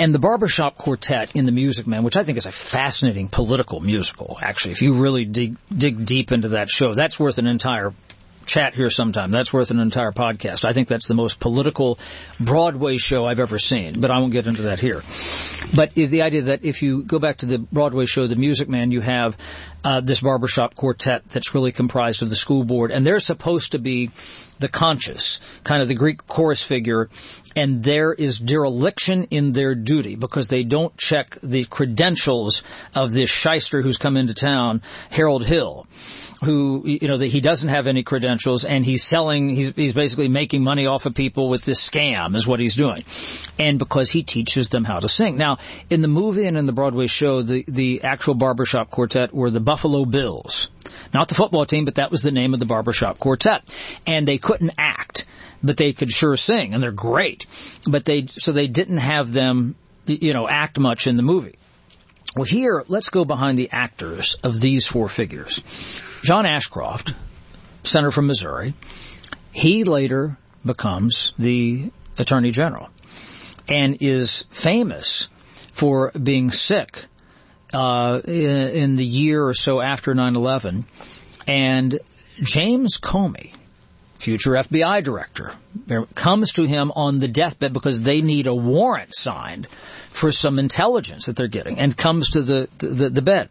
And the Barbershop Quartet in The Music Man, which I think is a fascinating political musical, actually, if you really dig deep into that show, that's worth an entire chat here sometime. That's worth an entire podcast. I think that's the most political Broadway show I've ever seen, but I won't get into that here. But the idea that if you go back to the Broadway show, The Music Man, you have this barbershop quartet that's really comprised of the school board, and they're supposed to be the conscious, kind of the Greek chorus figure, and there is dereliction in their duty because they don't check the credentials of this shyster who's come into town, Harold Hill, who, he doesn't have any credentials, and he's basically making money off of people with this scam is what he's doing. And because he teaches them how to sing. Now, in the movie and in the Broadway show, the actual barbershop quartet were the Buffalo Bills. Not the football team, but that was the name of the barbershop quartet. And they couldn't act, but they could sure sing, and they're great. But they didn't have them, act much in the movie. Well, here, let's go behind the actors of these four figures. John Ashcroft, senator from Missouri, he later becomes the Attorney General and is famous for being sick in the year or so after 9/11. And James Comey, future FBI director, comes to him on the deathbed because they need a warrant signed for some intelligence that they're getting, and comes to the bed.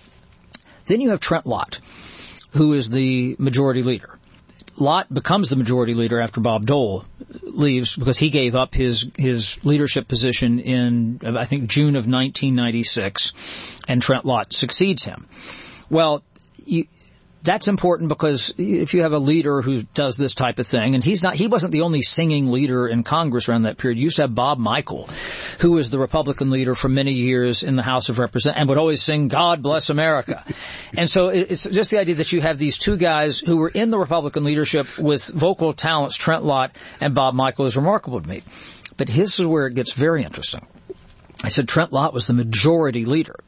Then you have Trent Lott, who is the majority leader. Lott becomes the majority leader after Bob Dole leaves because he gave up his leadership position in, I think, June of 1996, and Trent Lott succeeds him. Well, that's important because if you have a leader who does this type of thing, and he wasn't the only singing leader in Congress around that period. You used to have Bob Michael, who was the Republican leader for many years in the House of Representatives and would always sing "God Bless America." And so it's just the idea that you have these two guys who were in the Republican leadership with vocal talents, Trent Lott and Bob Michael, is remarkable to me. But this is where it gets very interesting. I said Trent Lott was the majority leader.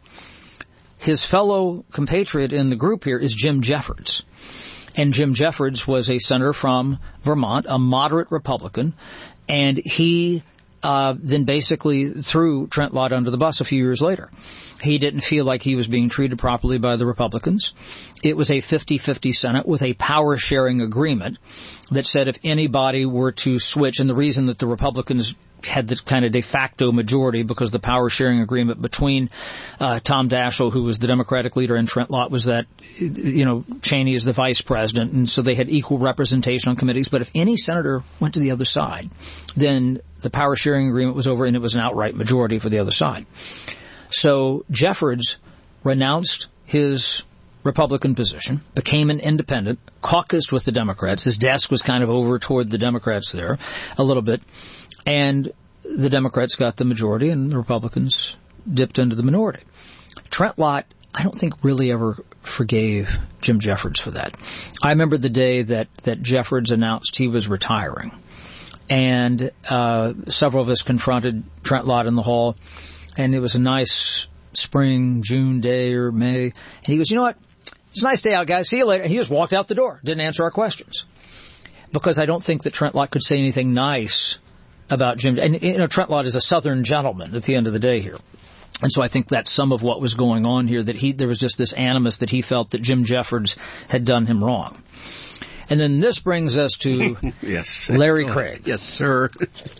His fellow compatriot in the group here is Jim Jeffords. And Jim Jeffords was a senator from Vermont, a moderate Republican, and he then basically threw Trent Lott under the bus a few years later. He didn't feel like he was being treated properly by the Republicans. It was a 50-50 Senate with a power-sharing agreement that said if anybody were to switch, and the reason that the Republicans had this kind of de facto majority because the power-sharing agreement between Tom Daschle, who was the Democratic leader, and Trent Lott was that, Cheney is the vice president, and so they had equal representation on committees. But if any senator went to the other side, then the power-sharing agreement was over, and it was an outright majority for the other side. So Jeffords renounced his Republican position, became an independent, caucused with the Democrats. His desk was kind of over toward the Democrats there a little bit. And the Democrats got the majority and the Republicans dipped into the minority. Trent Lott, I don't think really ever forgave Jim Jeffords for that. I remember the day that Jeffords announced he was retiring. And several of us confronted Trent Lott in the hall. And it was a nice spring, June day or May. And he goes, you know what? It's a nice day out, guys. See you later. And he just walked out the door. Didn't answer our questions. Because I don't think that Trent Lott could say anything nice about Jim. And, Trent Lott is a Southern gentleman at the end of the day here. And so I think that's some of what was going on here, that there was just this animus that he felt that Jim Jeffords had done him wrong. And then this brings us to yes. Larry Craig. Yes, sir.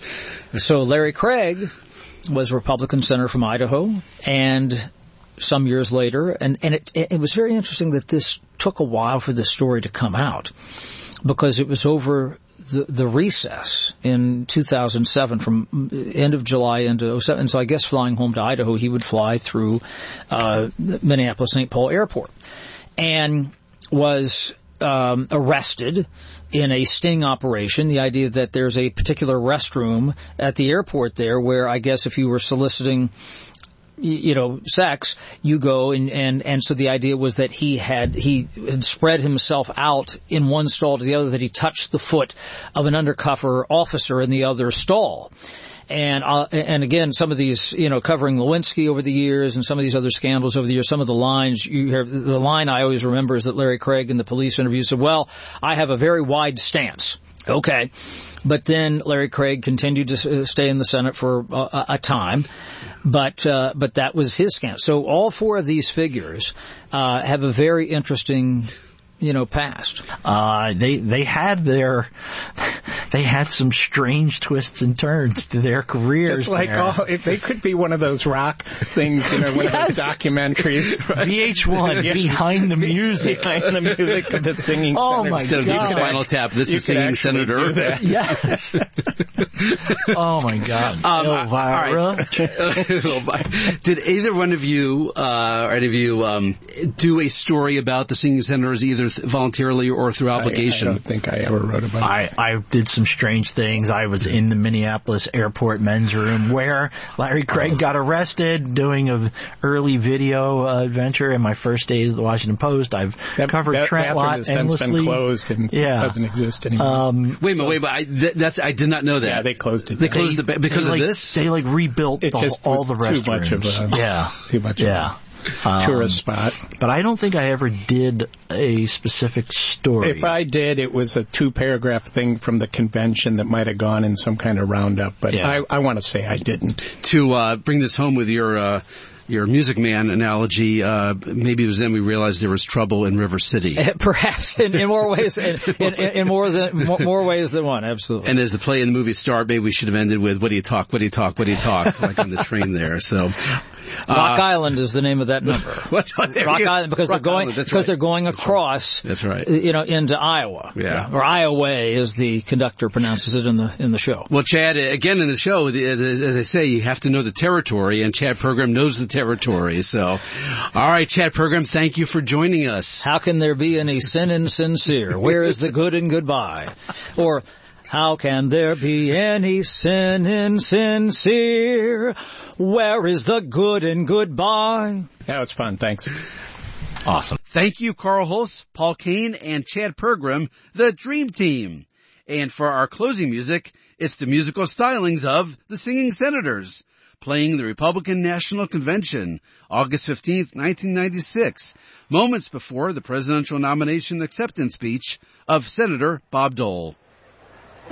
So Larry Craig was a Republican senator from Idaho, and some years later, and it was very interesting that this took a while for this story to come out, because it was over the recess in 2007, from end of July into 2007. And so I guess flying home to Idaho, he would fly through Minneapolis-St. Paul Airport, and was arrested in a sting operation. The idea that there's a particular restroom at the airport there where I guess if you were soliciting sex, you go and so the idea was that he had spread himself out in one stall to the other, that he touched the foot of an undercover officer in the other stall. And again, some of these, covering Lewinsky over the years and some of these other scandals over the years, some of the lines you hear, the line I always remember is that Larry Craig in the police interview said, well, I have a very wide stance. Okay. But then Larry Craig continued to stay in the Senate for a time. But that was his scandal. So all four of these figures have a very interesting, past. They had some strange twists and turns to their careers. Just like they could be one of those rock things, one of those documentaries. VH1, Behind the Music. Behind the Music of the Singing Senator. My Instead God. of Spinal Tap, this is Singing Senator. Yes. Oh my God. Elvira. Did either one of you, or any of you, do a story about the Singing Senators, either voluntarily or through obligation? I don't think I ever wrote about it. I did some strange things. I was in the Minneapolis airport men's room where Larry Craig got arrested doing an early video adventure in my first days at the Washington Post. I've covered Trent Lott endlessly. Been closed and doesn't exist anymore. Wait a minute, I did not know that. Yeah, they closed it. They closed it because of this? They rebuilt all the restrooms. Too much of a tourist spot. But I don't think I ever did a specific story. If I did, it was a 2-paragraph thing from the convention that might have gone in some kind of roundup. But I want to say I didn't. To bring this home with your Music Man analogy, maybe it was then we realized there was trouble in River City. Perhaps in more ways, in more ways than one. Absolutely. And as the play in the movie started, maybe we should have ended with "What do you talk? What do you talk? What do you talk?" like on the train there. So, Rock Island is the name of that number. Rock Island because they're going across. That's right. Into Iowa. Yeah. Or Iowa, as the conductor pronounces it in the show. Well, Chad, again in the show, as I say, you have to know the territory, and Chad Pergram knows the territory. So, all right, Chad Pergram, thank you for joining us. How can there be any sin in sincere? Where is the good in goodbye? Or, how can there be any sin in sincere? Where is the good in goodbye? That was fun. Thanks. Awesome. Thank you, Carl Hulse, Paul Kane, and Chad Pergram, the Dream Team. And for our closing music, it's the musical stylings of the Singing Senators, playing the Republican National Convention, August 15th, 1996, moments before the presidential nomination acceptance speech of Senator Bob Dole.